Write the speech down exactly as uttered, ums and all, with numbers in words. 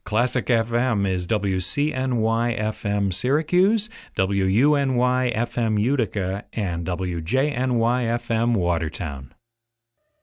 Classic F M is W C N Y F M Syracuse, W U N Y F M Utica, and W J N Y F M Watertown.